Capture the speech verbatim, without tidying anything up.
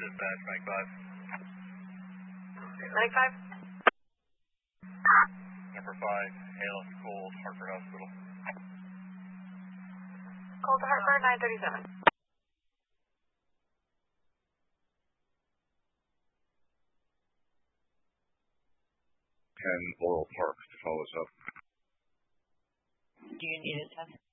dispatch, Mike five. Mike five. Number five, Hale and Cold, Hartford Hospital. Cold to Hartford, nine thirty-seven. ten Laurel Park to follow us up. Do you need a test?